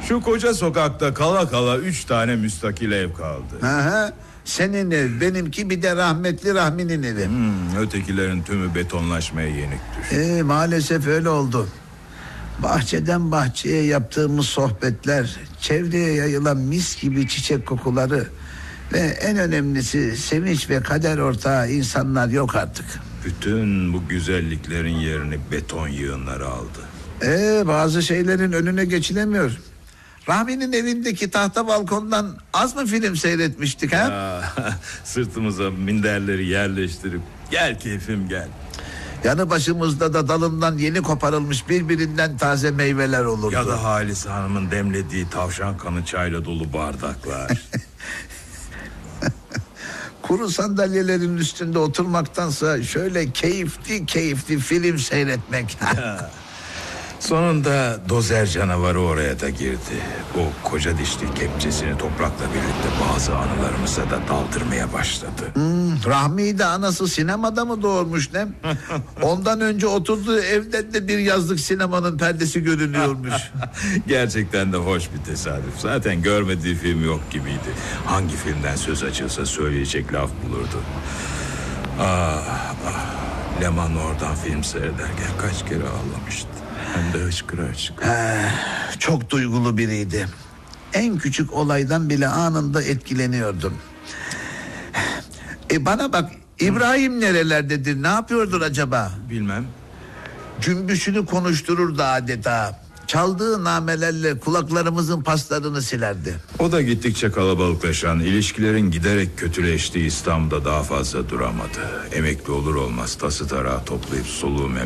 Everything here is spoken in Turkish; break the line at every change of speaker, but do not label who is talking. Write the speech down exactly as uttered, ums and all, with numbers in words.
Şu koca sokakta kala kala üç tane müstakil ev kaldı.
Aha, senin ev, benimki, bir de rahmetli Rahmi'nin evi.
Hmm, ötekilerin tümü betonlaşmaya yenik düştü.
Ee, maalesef öyle oldu. Bahçeden bahçeye yaptığımız sohbetler, çevreye yayılan mis gibi çiçek kokuları ve en önemlisi sevinç ve kader ortağı insanlar yok artık.
Bütün bu güzelliklerin yerini beton yığınları aldı.
Ee, bazı şeylerin önüne geçilemiyor. Rahmi'nin evindeki tahta balkondan az mı film seyretmiştik ha?
Ya, sırtımıza minderleri yerleştirip gel keyfim gel.
Yanı başımızda da dalından yeni koparılmış birbirinden taze meyveler olurdu.
Ya da Halis Hanım'ın demlediği tavşan kanı çayla dolu bardaklar.
Kuru sandalyelerin üstünde oturmaktansa şöyle keyifli keyifli film seyretmek.
Sonunda dozer canavarı oraya da girdi. O koca dişli kepçesini toprakla birlikte bazı anılarımıza da daldırmaya başladı.
Hmm, Rahmi'yi de anası sinemada mı doğurmuş ne? Ondan önce oturduğu evden de bir yazlık sinemanın perdesi görünüyormuş.
Gerçekten de hoş bir tesadüf. Zaten görmediği film yok gibiydi. Hangi filmden söz açılsa söyleyecek laf bulurdu. Ah, ah. Leman oradan film seyrederken kaç kere ağlamıştı. Hem de hıçkıra hıçkıra.
Ee, çok duygulu biriydi. En küçük olaydan bile anında etkileniyordum. E bana bak, İbrahim nerelerdedir, ne yapıyordur acaba?
Bilmem.
Cümbüşünü konuştururdu adeta. Çaldığı namelerle kulaklarımızın paslarını silerdi.
O da gittikçe kalabalıklaşan, ilişkilerin giderek kötüleştiği İstanbul'da daha fazla duramadı. Emekli olur olmaz tası tarağı toplayıp soluğu